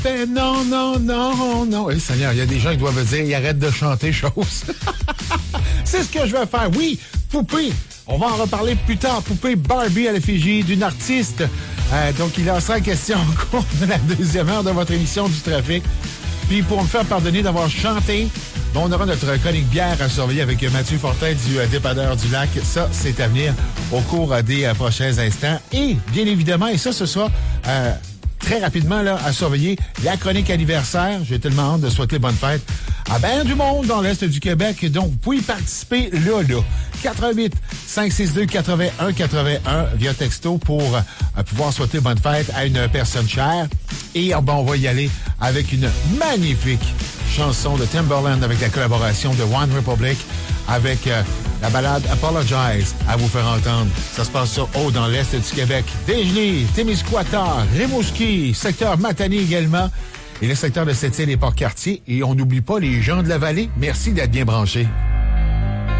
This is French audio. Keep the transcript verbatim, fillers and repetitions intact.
fait non, non, non, non. Eh, Seigneur, il y a des gens qui doivent dire, ils arrêtent de chanter chose. C'est ce que je vais faire. Oui, poupée. On va en reparler plus tard. Poupée Barbie à l'effigie d'une artiste. Euh, donc, il en sera question au cours de la deuxième heure de votre émission du trafic. Puis, pour me faire pardonner d'avoir chanté, bon, on aura notre chronique bière à surveiller avec Mathieu Fortin du euh, Dépanneur du Lac. Ça, c'est à venir au cours euh, des euh, prochains instants. Et, bien évidemment, et ça, ce sera euh, très rapidement là, à surveiller, la chronique anniversaire. J'ai tellement hâte de souhaiter bonne fête à bien du monde dans l'Est du Québec. Donc, vous pouvez participer là, là. quatre un huit, cinq six deux, huit un huit un via texto pour euh, pouvoir souhaiter bonne fête à une personne chère. Et euh, ben, on va y aller avec une magnifique chanson de Timbaland avec la collaboration de One Republic avec euh, la balade Apologize à vous faire entendre. Ça se passe sur haut dans l'Est du Québec. Dégelé, Témiscouata, Rimouski, secteur Matane également et le secteur de Sept-Îles et Port-Cartier. Et on n'oublie pas les gens de la vallée. Merci d'être bien branchés.